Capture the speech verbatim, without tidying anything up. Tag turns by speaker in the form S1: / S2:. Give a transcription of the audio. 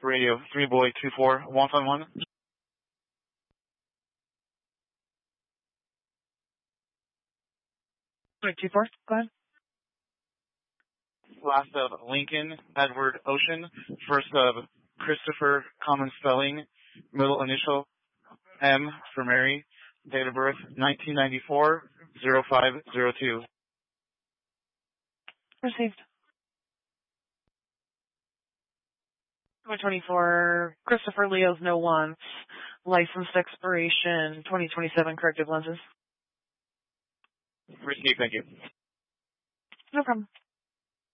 S1: Radio three boy two four one five one.
S2: Wait, two four. Go ahead.
S1: Last of Lincoln Edward Ocean. First of Christopher, common spelling. Middle initial M for Mary. Date of birth nineteen ninety-four, oh five oh two.
S2: Received. twenty-four, Christopher Leo's No Wants, licensed expiration twenty twenty-seven, corrective lenses.
S1: Received, thank you.
S2: No problem.